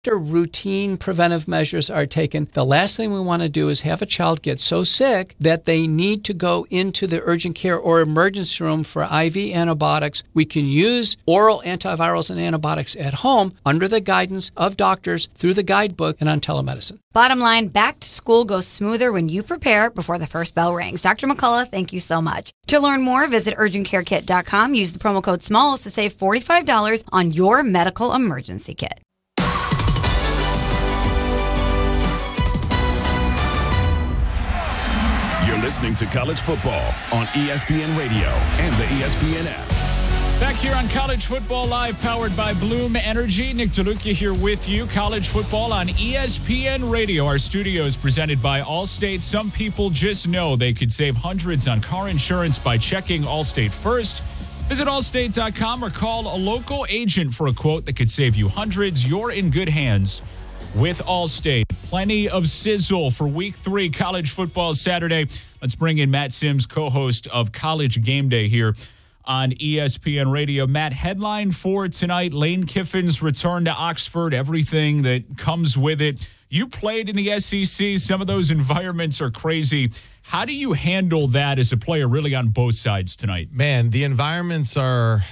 After routine preventive measures are taken, the last thing we want to do is have a child get so sick that they need to go into the urgent care or emergency room for IV antibiotics. We can use oral antivirals and antibiotics at home under the guidance of doctors through the guidebook and on telemedicine. Bottom line, back to school goes smoother when you prepare before the first bell rings. Dr. McCullough, thank you so much. To learn more, visit urgentcarekit.com. Use the promo code SMALLS to save $45 on your medical emergency kit. You're listening to College Football on ESPN Radio and the ESPN app. Back here on College Football Live, powered by Bloom Energy. Nick DeLucia here with you. College Football on ESPN Radio. Our studio is presented by Allstate. Some people just know they could save hundreds on car insurance by checking Allstate first. Visit allstate.com or call a local agent for a quote that could save you hundreds. You're in good hands with Allstate. Plenty of sizzle for Week 3 college football Saturday. Let's bring in Matt Sims, co-host of College Game Day here on ESPN Radio. Matt, headline for tonight, Lane Kiffin's return to Oxford, everything that comes with it. You played in the SEC. Some of those environments are crazy. How do you handle that as a player really on both sides tonight? Man, the environments are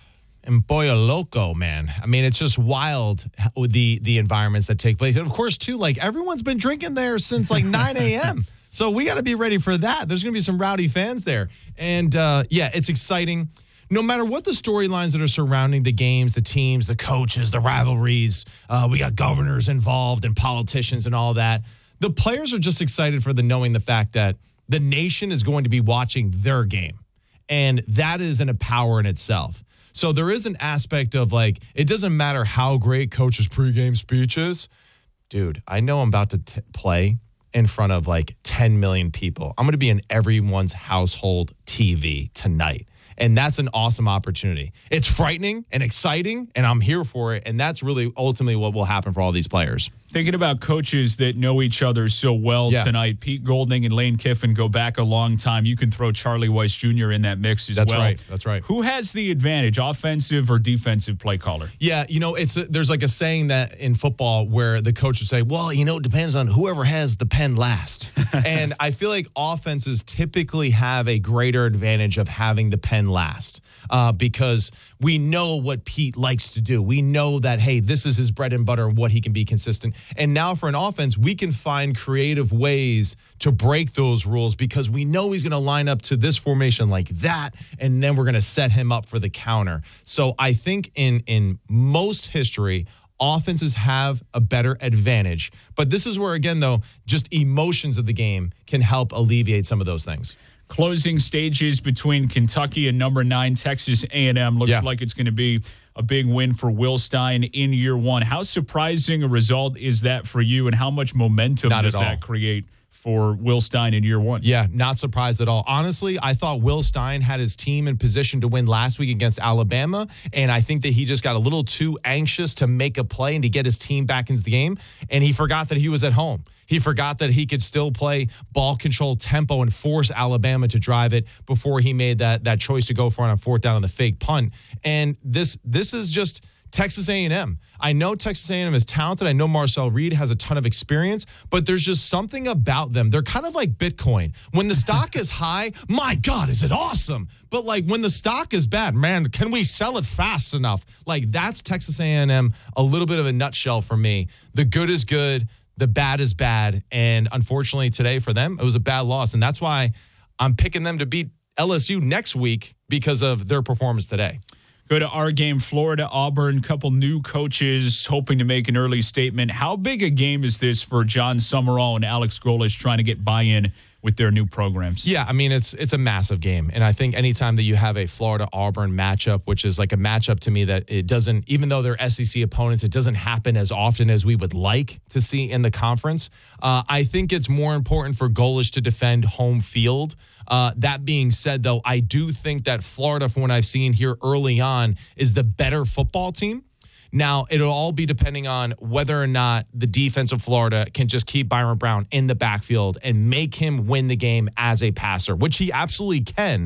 en pollo loco, man. I mean, it's just wild with the environments that take place. And of course, too, like everyone's been drinking there since like 9 a.m. So we got to be ready for that. There's going to be some rowdy fans there. And yeah, it's exciting. No matter what the storylines that are surrounding the games, the teams, the coaches, the rivalries, we got governors involved and politicians and all that. The players are just excited for knowing the fact that the nation is going to be watching their game. And that is a power in itself. So there is an aspect of like, it doesn't matter how great coach's pregame speech is. Dude, I know I'm about to play in front of like 10 million people. I'm going to be in everyone's household TV tonight. And that's an awesome opportunity. It's frightening and exciting, and I'm here for it. And that's really ultimately what will happen for all these players. Thinking about coaches that know each other so well tonight, Pete Golding and Lane Kiffin go back a long time. You can throw Charlie Weiss Jr. in that mix as well. That's right. Who has the advantage, offensive or defensive play caller? Yeah, there's like a saying that in football where the coach would say, well, it depends on whoever has the pen last. And I feel like offenses typically have a greater advantage of having the pen last because we know what Pete likes to do. We know that, hey, this is his bread and butter and what he can be consistent. And now for an offense, we can find creative ways to break those rules because we know he's going to line up to this formation like that, and then we're going to set him up for the counter. So I think in most history, offenses have a better advantage. But this is where, again, though, just emotions of the game can help alleviate some of those things. Closing stages between Kentucky and number 9 Texas A&M. Looks like it's going to be a big win for Will Stein in year one. How surprising a result is that for you, and how much momentum does that create for Will Stein in year one? Yeah, not surprised at all. Honestly, I thought Will Stein had his team in position to win last week against Alabama, and I think that he just got a little too anxious to make a play and to get his team back into the game, and he forgot that he was at home. He forgot that he could still play ball control tempo and force Alabama to drive it before he made that choice to go for it on fourth down on the fake punt. And this is just Texas A&M. I know Texas A&M is talented. I know Marcel Reed has a ton of experience, but there's just something about them. They're kind of like Bitcoin. When the stock is high, my God, is it awesome? But like when the stock is bad, man, can we sell it fast enough? Like that's Texas A&M, a little bit of a nutshell for me. The good is good. The bad is bad. And unfortunately today for them, it was a bad loss. And that's why I'm picking them to beat LSU next week because of their performance today. Go to our game, Florida, Auburn, couple new coaches hoping to make an early statement. How big a game is this for John Summerall and Alex Golesh trying to get buy-in with their new programs? Yeah, I mean, it's a massive game. And I think anytime that you have a Florida-Auburn matchup, which is like a matchup to me that it doesn't, even though they're SEC opponents, it doesn't happen as often as we would like to see in the conference. I think it's more important for Golesh to defend home field. That being said, though, I do think that Florida, from what I've seen here early on, is the better football team. Now, it'll all be depending on whether or not the defense of Florida can just keep Byron Brown in the backfield and make him win the game as a passer, which he absolutely can.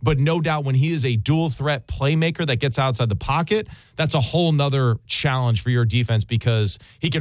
But no doubt when he is a dual threat playmaker that gets outside the pocket, that's a whole nother challenge for your defense because he can